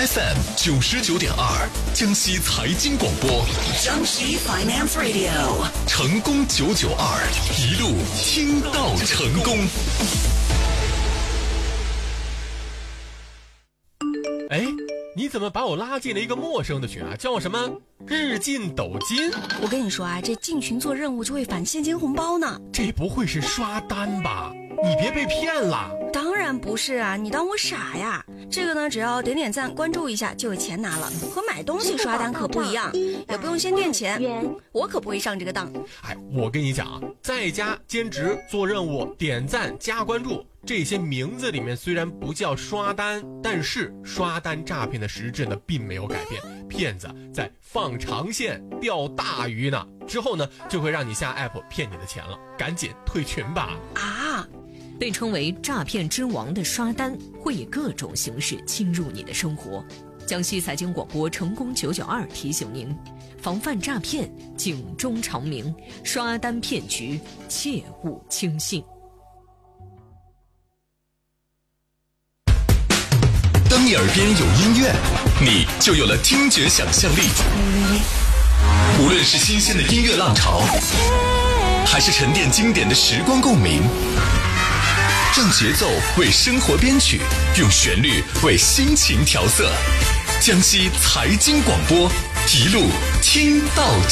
FM 99.2，江西财经广播， 江西 Finance Radio， 成功992，一路听到成功。 哎，你怎么把我拉进了一个陌生的群啊？叫我什么日进斗金？ 我跟你说啊，这进群做任务就会返现金红包呢。 这不会是刷单吧？你别被骗了。 当然不是啊，你当我傻呀？这个呢，只要点点赞关注一下就有钱拿了，和买东西刷单可不一样，也不用先垫钱，我可不会上这个当。 哎，我跟你讲啊，在家兼职做任务点赞加关注，这些名字里面虽然不叫刷单，但是刷单诈骗的实质呢并没有改变，骗子在放长线钓大鱼呢，之后呢就会让你下 app 骗你的钱了，赶紧退群吧。 啊， 被称为诈骗之王的刷单会以各种形式侵入你的生活。江西财经广播成功992提醒您，防范诈骗，警钟长鸣，刷单骗局切勿轻信。 当你耳边有音乐，你就有了听觉想象力。无论是新鲜的音乐浪潮，还是沉淀经典的时光共鸣，让节奏为生活编曲，用旋律为心情调色。江西财经广播，一路听到